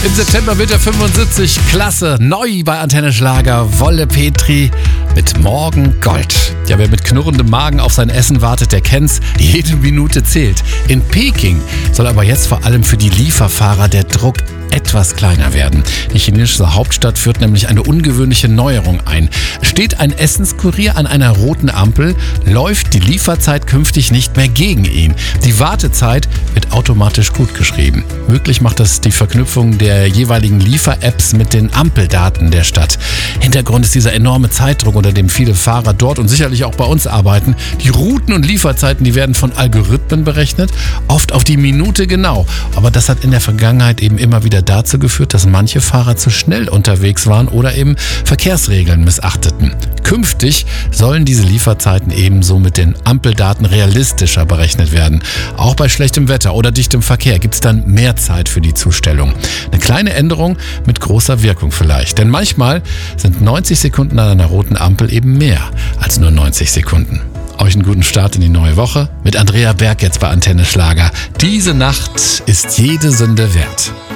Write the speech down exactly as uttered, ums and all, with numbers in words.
Im September wird er fünfundsiebzig. Klasse. Neu bei Antenne Schlager. Wolle Petri mit Morgen Gold. Ja, wer mit knurrendem Magen auf sein Essen wartet, der kennt's. Jede Minute zählt. In Peking soll aber jetzt vor allem für die Lieferfahrer der Druck etwas kleiner werden. Die chinesische Hauptstadt führt nämlich eine ungewöhnliche Neuerung ein. Steht ein Essenskurier an einer roten Ampel, läuft die Lieferzeit künftig nicht mehr gegen ihn. Die Wartezeit wird automatisch gutgeschrieben. Möglich macht das die Verknüpfung der jeweiligen Liefer-Apps mit den Ampeldaten der Stadt. Hintergrund ist dieser enorme Zeitdruck, unter dem viele Fahrer dort und sicherlich auch bei uns arbeiten. Die Routen und Lieferzeiten, die werden von Algorithmen berechnet, oft auf die Minute genau. Aber das hat in der Vergangenheit eben immer wieder dazu geführt, dass manche Fahrer zu schnell unterwegs waren oder eben Verkehrsregeln missachteten. Künftig sollen diese Lieferzeiten ebenso mit den Ampeldaten realistischer berechnet werden. Auch bei schlechtem Wetter oder dichtem Verkehr gibt es dann mehr Zeit für die Zustellung. Eine kleine Änderung mit großer Wirkung vielleicht. Denn manchmal sind neunzig Sekunden an einer roten Ampel eben mehr als nur neunzig Sekunden. Euch einen guten Start in die neue Woche mit Andrea Berg jetzt bei Antenne Schlager. Diese Nacht ist jede Sünde wert.